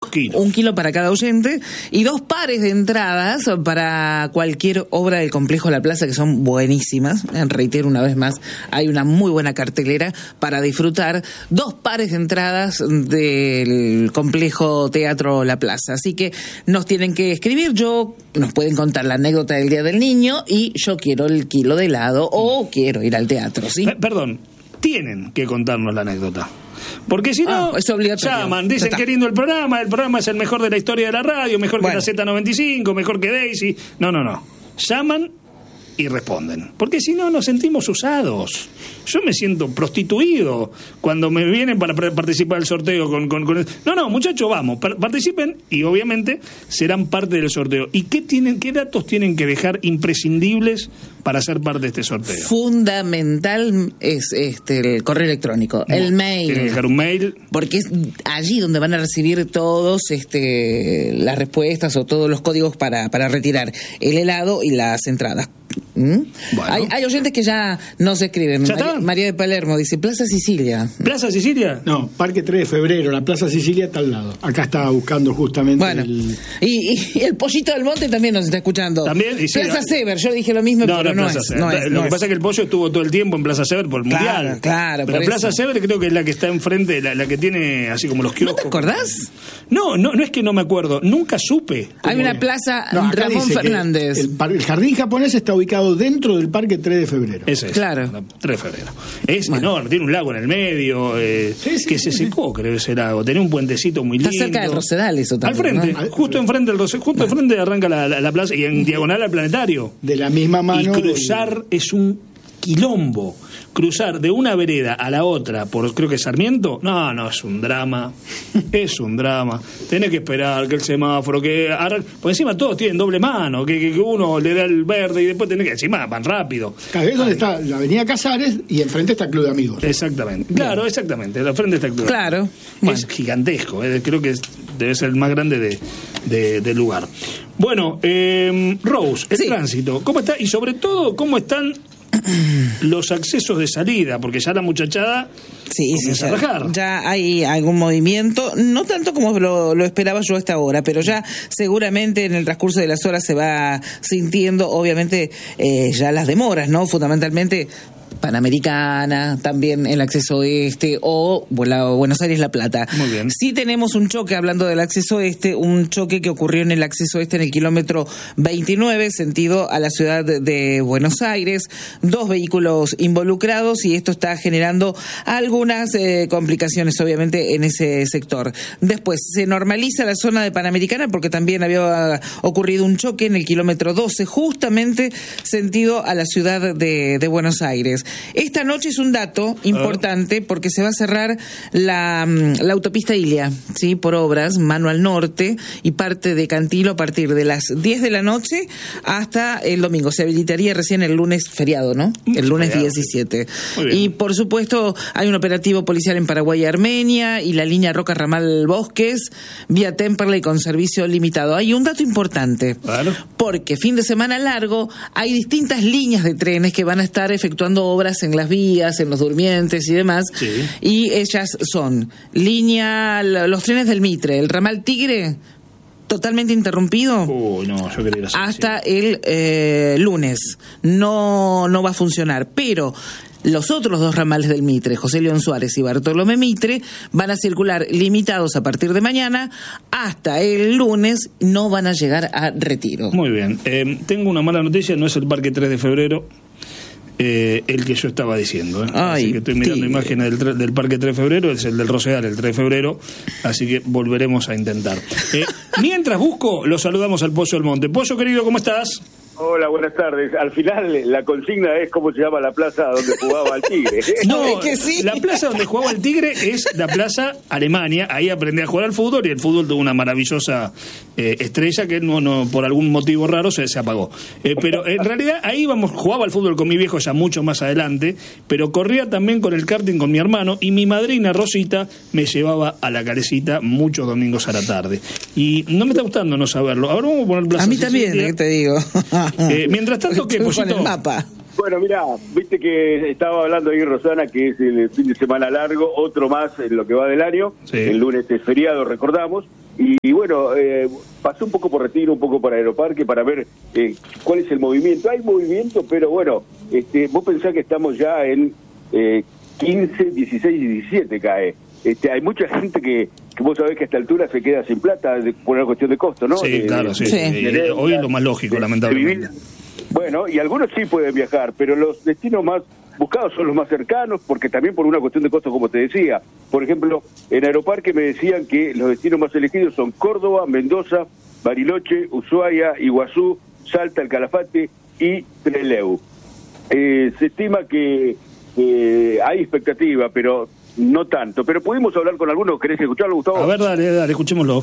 kilos. 1 kilo para cada oyente y 2 pares de entradas para cualquier obra del complejo La Plaza, que son buenísimas. Reitero una vez más, hay una muy buena cartelera para disfrutar. 2 pares de entradas del complejo Teatro La Plaza. Así que nos tienen que escribir. Nos pueden contar la anécdota del Día del Niño y yo quiero el kilo de helado o quiero ir al teatro, ¿sí? Perdón, tienen que contarnos la anécdota. Porque si no, es obligatorio. Llaman, dicen qué lindo el programa es el mejor de la historia de la radio, mejor que la Z95, mejor que Daisy. No. Llaman y responden. Porque si no, nos sentimos usados. Yo me siento prostituido cuando me vienen para participar del sorteo con... No, muchachos, vamos, participen y obviamente serán parte del sorteo. ¿Y qué datos tienen que dejar imprescindibles para ser parte de este sorteo? Fundamental es el correo electrónico, el mail. Tienen que dejar un mail. Porque es allí donde van a recibir todos las respuestas o todos los códigos para retirar el helado y las entradas. Bueno. Hay oyentes que ya nos escriben. María de Palermo dice Plaza Sicilia. ¿Plaza Sicilia? No, Parque 3 de Febrero, la Plaza Sicilia está al lado. Acá estaba buscando justamente y el Pollito del Monte también nos está escuchando. ¿También? Plaza Sever, yo dije lo mismo, pero no es. Lo que pasa es que el Pollo estuvo todo el tiempo en Plaza Sever por el Mundial. Claro, pero Plaza Sever creo que es la que está enfrente, la que tiene así como los kioscos. ¿No te acordás? No es que no me acuerdo, nunca supe. Hay una plaza Ramón Fernández. El jardín japonés está ubicado dentro del Parque 3 de Febrero. Ese es. Claro. 3 de febrero. Es enorme, tiene un lago en el medio, que se secó, creo ese lago. Tenía un puentecito muy lindo. Está cerca del Rosedal eso también. Al frente, justo enfrente del Rosedal, enfrente arranca la plaza y en diagonal al planetario. De la misma mano. Y cruzar es un quilombo. Cruzar de una vereda a la otra por, creo que Sarmiento, no, es un drama. Es un drama. Tenés que esperar que el semáforo, por encima todos tienen doble mano, que uno le da el verde y después tenés que, encima van rápido. Claro, es donde está la avenida Casares y enfrente está el Club de Amigos. Exactamente. Claro, exactamente. Al frente está el Club. Claro. Es gigantesco, creo que debe ser el más grande del lugar. Bueno, Rose, el tránsito, ¿cómo está? Y sobre todo, ¿cómo están los accesos de salida? Porque ya la muchachada comienza a rajar. Ya hay algún movimiento, no tanto como lo esperaba yo hasta ahora, pero ya seguramente en el transcurso de las horas se va sintiendo, obviamente, ya las demoras, ¿no? Fundamentalmente Panamericana, también el acceso oeste o Buenos Aires La Plata. Muy bien. Sí tenemos un choque, hablando del acceso oeste, un choque que ocurrió en el acceso oeste en el kilómetro 29, sentido a la ciudad de Buenos Aires. 2 vehículos involucrados y esto está generando algunas complicaciones, obviamente, en ese sector. Después se normaliza la zona de Panamericana porque también había ocurrido un choque en el kilómetro 12, justamente sentido a la ciudad de Buenos Aires. Esta noche es un dato importante porque se va a cerrar la autopista Ilia, ¿sí? Por obras, mano al norte y parte de Cantilo a partir de las 10 de la noche hasta el domingo. Se habilitaría recién el lunes feriado, ¿no? El lunes 17. Y por supuesto hay un operativo policial en Paraguay y Armenia y la línea Roca Ramal Bosques, vía Temperley con servicio limitado. Hay un dato importante, porque fin de semana largo hay distintas líneas de trenes que van a estar efectuando obras en las vías, en los durmientes y demás, y ellas son los trenes del Mitre, el ramal Tigre totalmente interrumpido hasta el lunes, no va a funcionar, pero los otros 2 ramales del Mitre, José León Suárez y Bartolomé Mitre, van a circular limitados a partir de mañana hasta el lunes, no van a llegar a Retiro. Muy bien, tengo una mala noticia, no es el Parque 3 de Febrero el que yo estaba diciendo, así que estoy mirando imágenes del Parque 3 de Febrero, es el del Rosedal, el 3 de Febrero, así que volveremos a intentar. Mientras busco, lo saludamos al Pollo del Monte. Pollo, querido, ¿cómo estás? Hola, buenas tardes. Al final la consigna es cómo se llama la plaza donde jugaba el Tigre. No, es que sí. La plaza donde jugaba el Tigre es la plaza Alemania. Ahí aprendí a jugar al fútbol y el fútbol tuvo una maravillosa estrella que no por algún motivo raro se apagó. Pero en realidad ahí jugaba al fútbol con mi viejo ya mucho más adelante, pero corría también con el karting con mi hermano y mi madrina Rosita me llevaba a la Carecita muchos domingos a la tarde. Y no me está gustando no saberlo. Ahora vamos a poner plaza. A mí también, te digo. Mientras tanto, ¿qué, Pollito? Con el mapa. Bueno, mirá, viste que estaba hablando ahí Rosana, que es el fin de semana largo, otro más en lo que va del año. El lunes es feriado, recordamos. Y bueno, pasé un poco por Retiro, un poco por Aeroparque para ver cuál es el movimiento. Hay movimiento, pero bueno, vos pensás que estamos ya en 15, 16 y 17 cae. Hay mucha gente que vos sabés que a esta altura se queda sin plata por una cuestión de costo, ¿no? Sí, claro, sí. Hoy es lo más lógico, lamentablemente. Bueno, y algunos sí pueden viajar, pero los destinos más buscados son los más cercanos, porque también por una cuestión de costo, como te decía. Por ejemplo, en Aeroparque me decían que los destinos más elegidos son Córdoba, Mendoza, Bariloche, Ushuaia, Iguazú, Salta, El Calafate y Trelew. Se estima que hay expectativa, pero no tanto. Pero pudimos hablar con algunos. ¿Querés escucharlo, Gustavo? A ver, dale, escuchémoslo.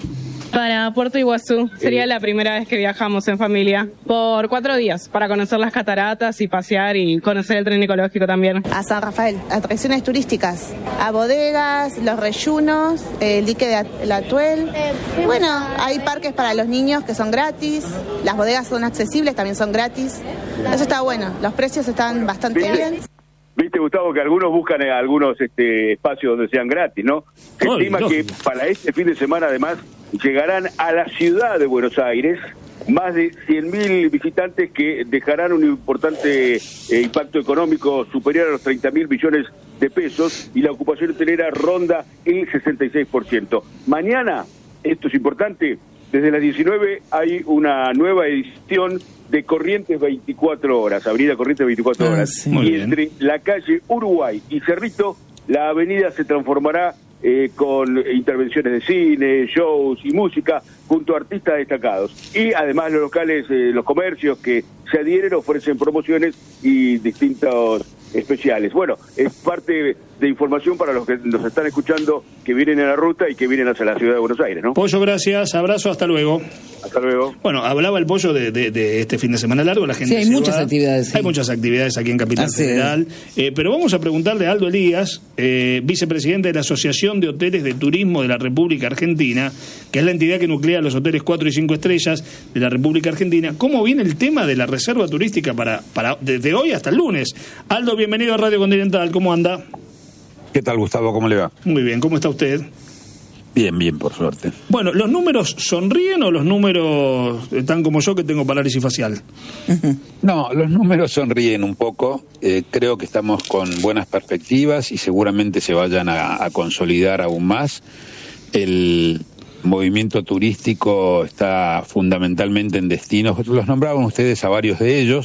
Para Puerto Iguazú. Sería la primera vez que viajamos en familia. Por 4 días, para conocer las cataratas y pasear y conocer el tren ecológico también. A San Rafael, atracciones turísticas, a bodegas, los reyunos, el dique de la Atuel. Bueno, hay parques para los niños que son gratis, las bodegas son accesibles, también son gratis. Eso está bueno, los precios están bastante bien. Viste, Gustavo, que algunos buscan algunos espacios donde sean gratis, ¿no? Se estima que para este fin de semana, además, llegarán a la ciudad de Buenos Aires más de 100.000 visitantes que dejarán un importante impacto económico superior a los 30.000 millones de pesos, y la ocupación hotelera ronda el 66%. Mañana, esto es importante, desde las 19 hay una nueva edición de Corrientes 24 horas, Avenida Corrientes 24 horas. Sí. Y entre la calle Uruguay y Cerrito, la avenida se transformará con intervenciones de cine, shows y música junto a artistas destacados. Y además los locales, los comercios que se adhieren ofrecen promociones y distintos especiales. Bueno, es parte de información para los que nos están escuchando, que vienen en la ruta y que vienen hacia la ciudad de Buenos Aires, ¿no? Pollo, gracias, abrazo, hasta luego. Hasta luego. Bueno, hablaba el Pollo de este fin de semana largo, la gente. Sí, hay muchas actividades. Sí. Hay muchas actividades aquí en Capital Federal. Pero vamos a preguntarle a Aldo Elías, vicepresidente de la Asociación de Hoteles de Turismo de la República Argentina, que es la entidad que nuclea los hoteles 4 y 5 estrellas de la República Argentina, ¿cómo viene el tema de la reserva turística para desde hoy hasta el lunes? Aldo, bienvenido a Radio Continental, ¿cómo anda? ¿Qué tal, Gustavo? ¿Cómo le va? Muy bien, ¿cómo está usted? Bien, por suerte. Bueno, ¿los números sonríen o los números están como yo, que tengo parálisis facial? No, los números sonríen un poco. Creo que estamos con buenas perspectivas y seguramente se vayan a consolidar aún más. El movimiento turístico está fundamentalmente en destinos, los nombraban ustedes a varios de ellos,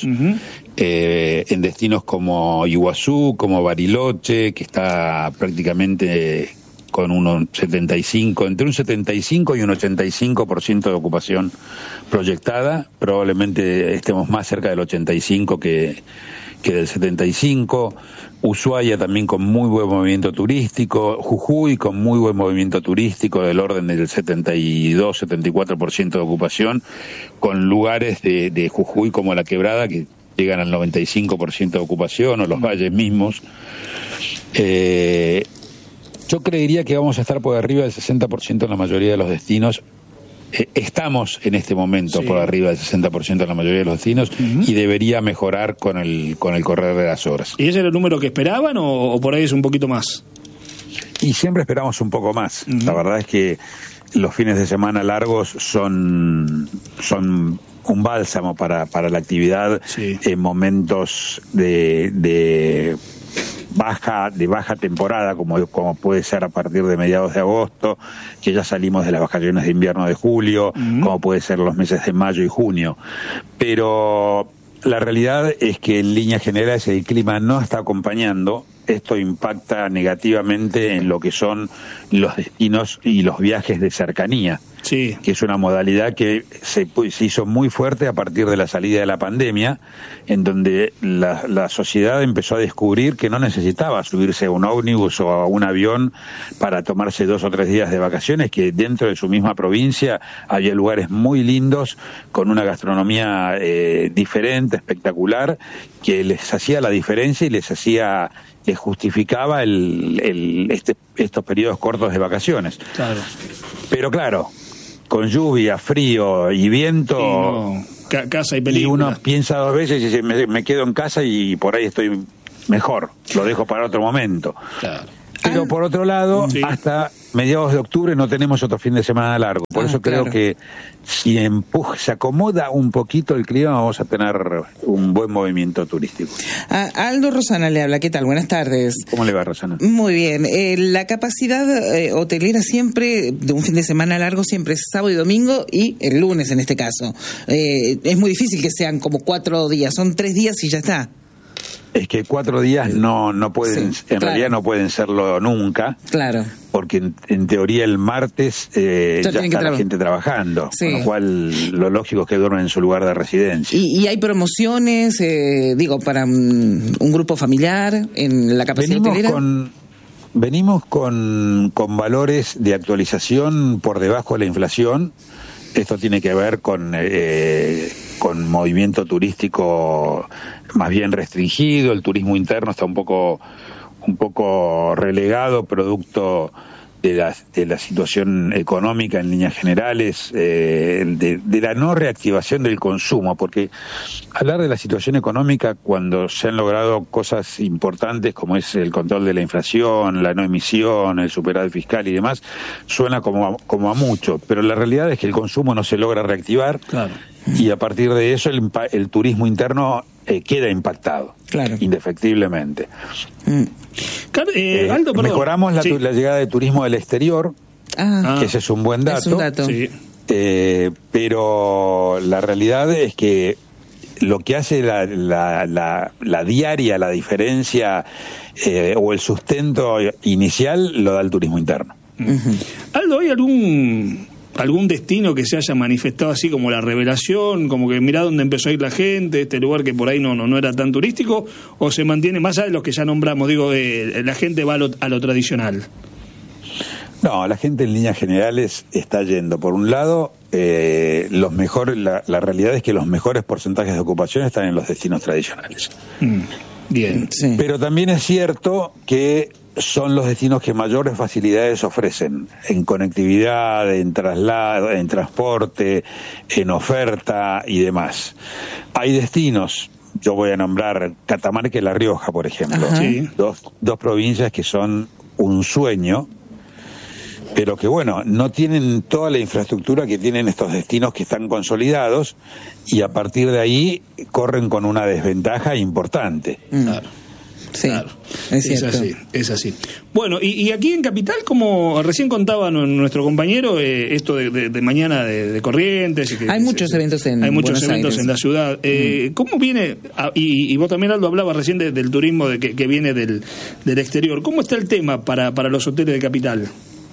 en destinos como Iguazú, como Bariloche, que está prácticamente con entre un 75 y un 85% de ocupación proyectada. Probablemente estemos más cerca del 85 que del 75. Ushuaia también con muy buen movimiento turístico, Jujuy con muy buen movimiento turístico del orden del 72-74% de ocupación, con lugares de Jujuy como La Quebrada que llegan al 95% de ocupación, o los valles mismos. Yo creería que vamos a estar por arriba del 60% en la mayoría de los destinos. Estamos en este momento por arriba del 60% en la mayoría de los destinos, y debería mejorar con el correr de las horas. ¿Y ese era el número que esperaban o por ahí es un poquito más? Y siempre esperamos un poco más. La verdad es que los fines de semana largos son un bálsamo para la actividad en momentos de baja temporada, como puede ser a partir de mediados de agosto, que ya salimos de las vacaciones de invierno de julio, como puede ser los meses de mayo y junio. Pero la realidad es que en líneas generales el clima no está acompañando. Esto impacta negativamente en lo que son los destinos y los viajes de cercanía, que es una modalidad que se hizo muy fuerte a partir de la salida de la pandemia, en donde la sociedad empezó a descubrir que no necesitaba subirse a un ómnibus o a un avión para tomarse 2 o 3 días de vacaciones, que dentro de su misma provincia había lugares muy lindos, con una gastronomía diferente, espectacular, que les hacía la diferencia y les justificaba estos periodos cortos de vacaciones. Claro. Pero claro, con lluvia, frío y viento, casa y película. Y uno piensa 2 veces y dice, me quedo en casa y por ahí estoy mejor, lo dejo para otro momento. Claro. Pero por otro lado, hasta mediados de octubre no tenemos otro fin de semana largo. Por eso creo que si se acomoda un poquito el clima, vamos a tener un buen movimiento turístico. Aldo Rosana le habla, ¿qué tal? Buenas tardes. ¿Cómo le va, Rosana? Muy bien. La capacidad hotelera siempre, de un fin de semana largo, siempre es sábado y domingo y el lunes en este caso. Es muy difícil que sean como 4 días, son 3 días y ya está. Es que 4 días no pueden, realidad no pueden serlo nunca. Claro. Porque en teoría el martes ya está la gente trabajando, con lo cual lo lógico es que duermen en su lugar de residencia. ¿Y hay promociones, para un grupo familiar en la capacidad hotelera? Venimos con valores de actualización por debajo de la inflación. Esto tiene que ver con movimiento turístico más bien restringido. El turismo interno está un poco relegado, producto de la situación económica en líneas generales, de la no reactivación del consumo, porque hablar de la situación económica cuando se han logrado cosas importantes como es el control de la inflación, la no emisión, el superávit fiscal y demás, suena como a mucho, pero la realidad es que el consumo no se logra reactivar. Claro. Y a partir de eso el turismo interno queda impactado, indefectiblemente. Aldo, mejoramos la llegada de turismo del exterior, que ese es un buen dato. Es un dato. Sí. Pero la realidad es que lo que hace la diaria, la diferencia o el sustento inicial lo da el turismo interno. Uh-huh. Aldo, ¿hay algún destino que se haya manifestado así como la revelación, como que mirá dónde empezó a ir la gente, este lugar que por ahí no era tan turístico, o se mantiene más allá de los que ya nombramos, la gente va a lo tradicional? No, la gente en líneas generales está yendo. Por un lado, la realidad es que los mejores porcentajes de ocupación están en los destinos tradicionales. Bien. Sí. Pero también es cierto que son los destinos que mayores facilidades ofrecen en conectividad, en traslado, en transporte, en oferta y demás. Hay destinos, yo voy a nombrar Catamarca y La Rioja, por ejemplo, dos provincias que son un sueño, pero que no tienen toda la infraestructura que tienen estos destinos que están consolidados y a partir de ahí corren con una desventaja importante. Claro. Sí, claro. Es así. Bueno, y aquí en Capital, como recién contaba nuestro compañero, esto de mañana de Corrientes. Hay muchos eventos en la ciudad. ¿Cómo viene? Y vos también, Aldo, hablabas recién del turismo que viene del exterior. ¿Cómo está el tema para los hoteles de Capital?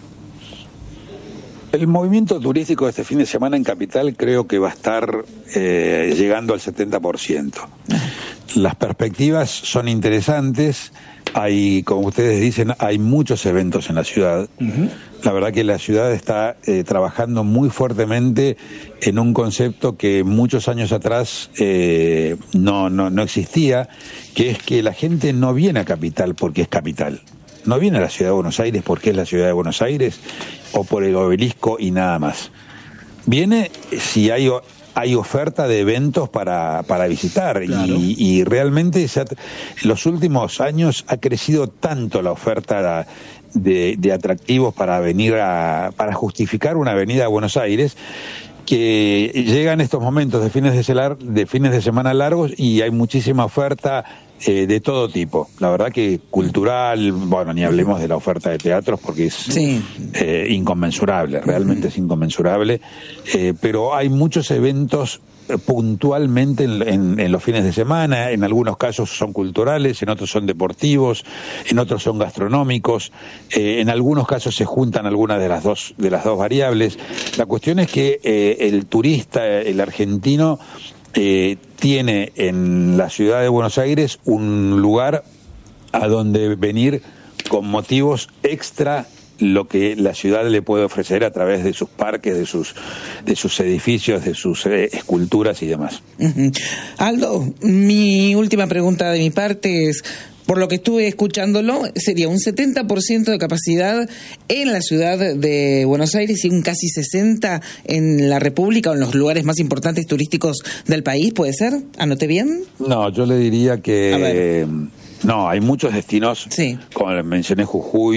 El movimiento turístico de este fin de semana en Capital creo que va a estar llegando al 70%. Las perspectivas son interesantes. Como ustedes dicen, hay muchos eventos en la ciudad. Uh-huh. La verdad que la ciudad está trabajando muy fuertemente en un concepto que muchos años atrás no existía, que es que la gente no viene a Capital porque es Capital. No viene a la ciudad de Buenos Aires porque es la ciudad de Buenos Aires o por el obelisco y nada más. Viene si hay oferta de eventos para visitar. Claro. Y realmente los últimos años ha crecido tanto la oferta de atractivos para venir para justificar una venida a Buenos Aires, que llegan estos momentos de fines de semana largos y hay muchísima oferta de todo tipo. La verdad que cultural, ni hablemos de la oferta de teatros porque es inconmensurable, realmente es inconmensurable, pero hay muchos eventos puntualmente en los fines de semana. En algunos casos son culturales, en otros son deportivos, en otros son gastronómicos, en algunos casos se juntan algunas de las dos variables. La cuestión es que el turista, el argentino, tiene en la ciudad de Buenos Aires un lugar a donde venir con motivos extra lo que la ciudad le puede ofrecer a través de sus parques, de sus edificios, de sus esculturas y demás. Uh-huh. Aldo, mi última pregunta de mi parte es, por lo que estuve escuchándolo, sería un 70% de capacidad en la ciudad de Buenos Aires y un casi 60% en la República o en los lugares más importantes turísticos del país, ¿puede ser? ¿Anoté bien? No, yo le diría que no, hay muchos destinos, como mencioné, Jujuy,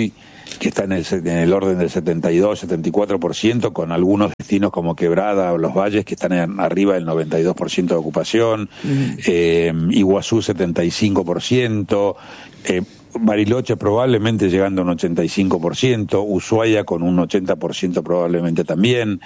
está en el orden del 72-74%, con algunos destinos como Quebrada o Los Valles que están arriba del 92% de ocupación, Iguazú 75%, Bariloche probablemente llegando a un 85%, Ushuaia con un 80% probablemente también,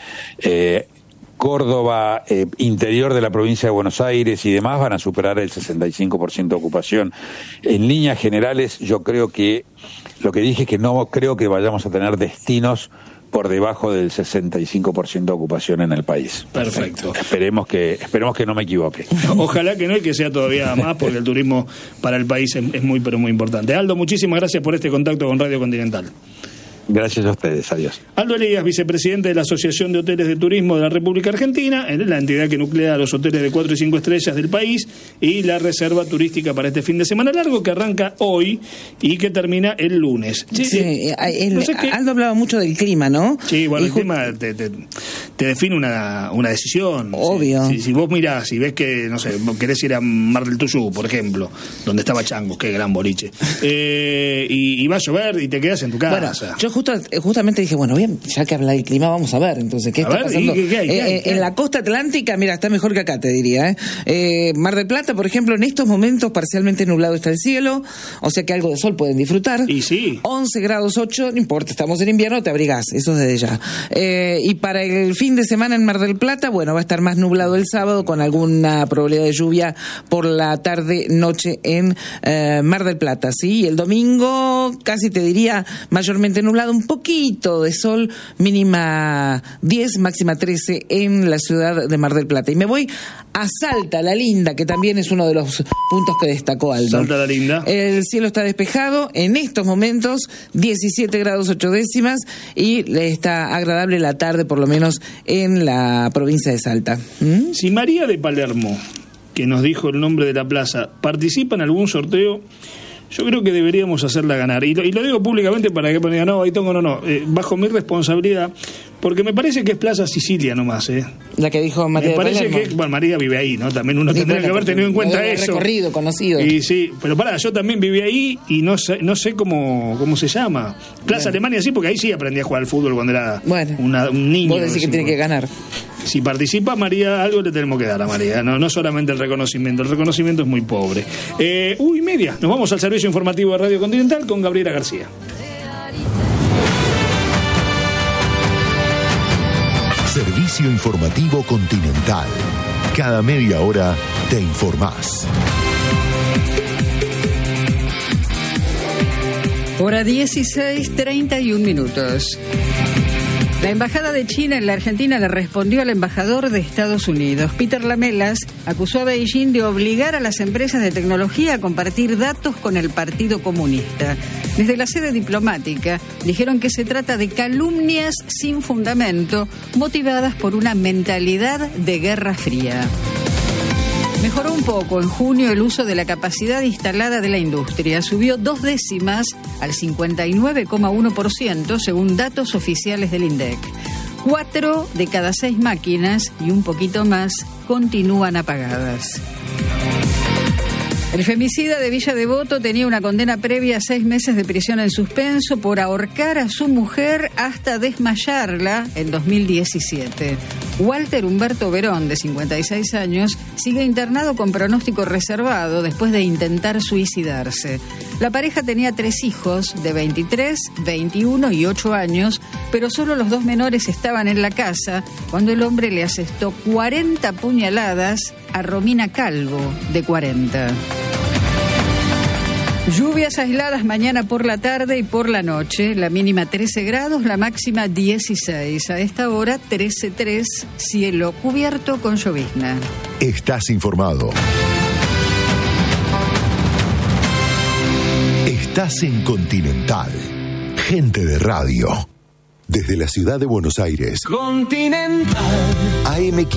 Córdoba, interior de la provincia de Buenos Aires y demás van a superar el 65% de ocupación. En líneas generales, yo creo que lo que dije es que no creo que vayamos a tener destinos por debajo del 65% de ocupación en el país. Perfecto. Esperemos que no me equivoque. Ojalá que no, y que sea todavía más, porque el turismo para el país es muy, pero muy importante. Aldo, muchísimas gracias por este contacto con Radio Continental. Gracias a ustedes, adiós. Aldo Elías, vicepresidente de la Asociación de Hoteles de Turismo de la República Argentina, la entidad que nuclea los hoteles de 4 y 5 estrellas del país y la reserva turística para este fin de semana largo que arranca hoy y que termina el lunes. Sí, Aldo hablaba mucho del clima, ¿no? Sí, bueno, el clima te define una decisión. Obvio. Si vos mirás y ves que, no sé, vos querés ir a Mar del Tuyú, por ejemplo, donde estaba Changos, qué gran boliche, y va a llover y te quedas en tu casa. Bueno, yo justamente dije, bueno, bien, ya que habla del clima, vamos a ver, entonces, ¿qué está pasando? ¿Qué hay? En la costa atlántica, mira, está mejor que acá, te diría, Mar del Plata, por ejemplo, en estos momentos parcialmente nublado está el cielo, o sea que algo de sol pueden disfrutar. Y sí. 11 grados 8, no importa, estamos en invierno, te abrigás, eso desde ya. Y para el fin de semana en Mar del Plata, bueno, va a estar más nublado el sábado, con alguna probabilidad de lluvia por la tarde, noche en Mar del Plata, ¿sí? Y el domingo, casi te diría, mayormente nublado, un poquito de sol, mínima 10, máxima 13 en la ciudad de Mar del Plata. Y me voy a Salta, la Linda, que también es uno de los puntos que destacó Aldo. Salta, la Linda. El cielo está despejado, en estos momentos 17 grados 8 décimas y está agradable la tarde, por lo menos en la provincia de Salta. Si María de Palermo, que nos dijo el nombre de la plaza, participa en algún sorteo, yo creo que deberíamos hacerla ganar. Y lo digo públicamente para que me digan, no, ahí tengo, no. Bajo mi responsabilidad, porque me parece que es Plaza Sicilia nomás, La que dijo María de Palermo. Me parece que, bueno, María vive ahí, ¿no? También uno tendría que haber tenido en cuenta eso. Recorrido, conocido. Y sí, pero yo también viví ahí y no sé cómo se llama. Plaza Alemania sí, porque ahí sí aprendí a jugar al fútbol cuando era un niño. Vos decís que tiene que ganar. Si participa María, algo le tenemos que dar a María, no solamente el reconocimiento es muy pobre. 1:30, nos vamos al servicio informativo de Radio Continental con Gabriela García. Servicio informativo Continental. Cada media hora te informás. Hora 16:31. La Embajada de China en la Argentina le respondió al embajador de Estados Unidos. Peter Lamelas acusó a Beijing de obligar a las empresas de tecnología a compartir datos con el Partido Comunista. Desde la sede diplomática dijeron que se trata de calumnias sin fundamento, motivadas por una mentalidad de Guerra Fría. Mejoró un poco en junio el uso de la capacidad instalada de la industria. Subió 2 décimas al 59,1% según datos oficiales del INDEC. 4 de cada 6 máquinas y un poquito más continúan apagadas. El femicida de Villa Devoto tenía una condena previa a 6 meses de prisión en suspenso por ahorcar a su mujer hasta desmayarla en 2017. Walter Humberto Verón, de 56 años, sigue internado con pronóstico reservado después de intentar suicidarse. La pareja tenía 3 hijos de 23, 21 y 8 años, pero solo los 2 menores estaban en la casa cuando el hombre le asestó 40 puñaladas a Romina Calvo, de 40. Lluvias aisladas mañana por la tarde y por la noche, la mínima 13 grados, la máxima 16. A esta hora 13:03, cielo cubierto con llovizna. Estás informado. Estás en Continental. Gente de radio. Desde la ciudad de Buenos Aires. Continental. AM